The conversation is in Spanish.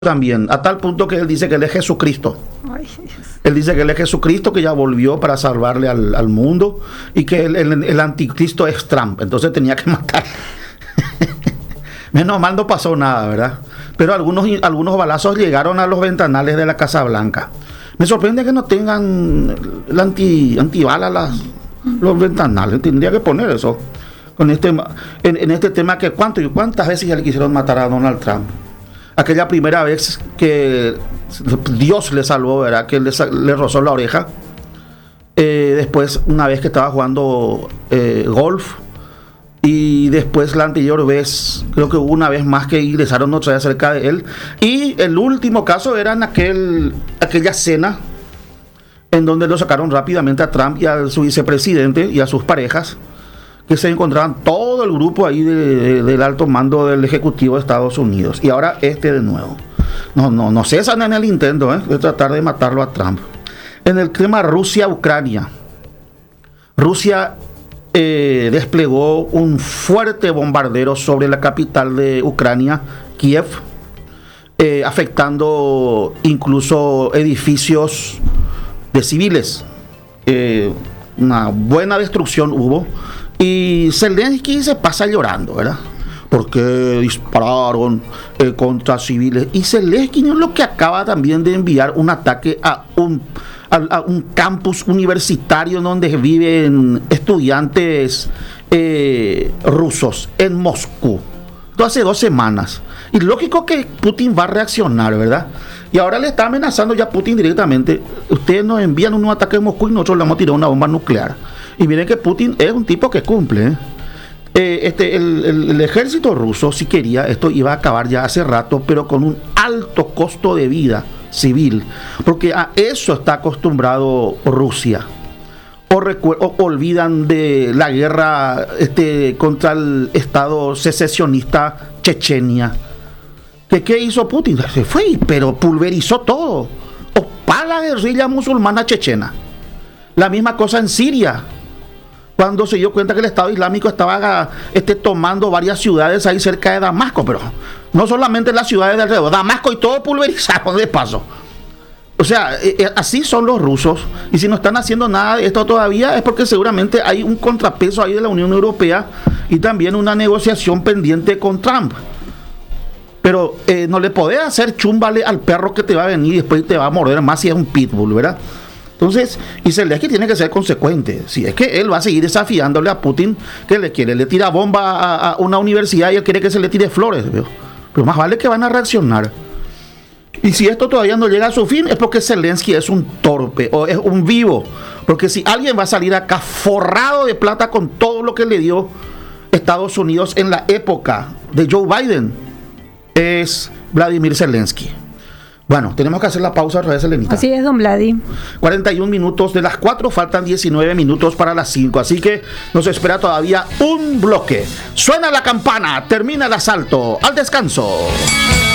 también, a tal punto que él dice que él es Jesucristo. Ay, Él dice que él es Jesucristo, que ya volvió para salvarle al mundo, y que el anticristo es Trump, entonces tenía que matar. Menos mal no pasó nada, ¿verdad? Pero algunos balazos llegaron a los ventanales de la Casa Blanca. Me sorprende que no tengan el antibala los ventanales. Tendría que poner eso con en este tema que cuántas veces ya le quisieron matar a Donald Trump. Aquella primera vez que Dios le salvó, ¿verdad? Que le rozó la oreja. Después, una vez que estaba jugando golf. Y después, la anterior vez, creo que hubo una vez más que ingresaron otra vez cerca de él. Y el último caso era en aquella cena en donde lo sacaron rápidamente a Trump y a su vicepresidente y a sus parejas, que se encontraban todo el grupo ahí del alto mando del Ejecutivo de Estados Unidos. Y ahora de nuevo. No cesan en el intento de tratar de matarlo a Trump. En el tema Rusia-Ucrania. Rusia desplegó un fuerte bombardero sobre la capital de Ucrania, Kiev, afectando incluso edificios de civiles. Una buena destrucción hubo. Y Zelensky se pasa llorando, ¿verdad? Porque dispararon contra civiles. Y Zelensky es lo que acaba también de enviar un ataque a un campus universitario donde viven estudiantes rusos en Moscú. Esto hace 2 semanas. Y lógico que Putin va a reaccionar, ¿verdad? Y ahora le está amenazando ya Putin directamente. Ustedes nos envían un ataque en Moscú y nosotros le vamos a tirar una bomba nuclear. Y miren que Putin es un tipo que cumple. El ejército ruso, si quería, esto iba a acabar ya hace rato, pero con un alto costo de vida civil, porque a eso está acostumbrado Rusia. O olvidan de la guerra contra el Estado secesionista Chechenia. ¿Qué hizo Putin? Se fue, pero pulverizó todo. O para la guerrilla musulmana chechena. La misma cosa en Siria, cuando se dio cuenta que el Estado Islámico estaba tomando varias ciudades ahí cerca de Damasco, pero no solamente las ciudades de alrededor, Damasco y todo pulverizado de paso. O sea, así son los rusos, y si no están haciendo nada de esto todavía es porque seguramente hay un contrapeso ahí de la Unión Europea y también una negociación pendiente con Trump. Pero no le podés hacer chumbale al perro que te va a venir y después te va a morder más si es un pitbull, ¿verdad? Entonces, y Zelensky tiene que ser consecuente. Si es que él va a seguir desafiándole a Putin, que le tira bomba a una universidad y él quiere que se le tire flores, ¿veo? Pero más vale que van a reaccionar. Y si esto todavía no llega a su fin, es porque Zelensky es un torpe o es un vivo. Porque si alguien va a salir acá forrado de plata con todo lo que le dio Estados Unidos en la época de Joe Biden, es Vladimir Zelensky. Bueno, tenemos que hacer la pausa otra vez, Elenita. así es, don Vladi. 41 minutos de las 4, faltan 19 minutos para las 5, así que nos espera todavía un bloque. Suena la campana, termina el asalto, al descanso.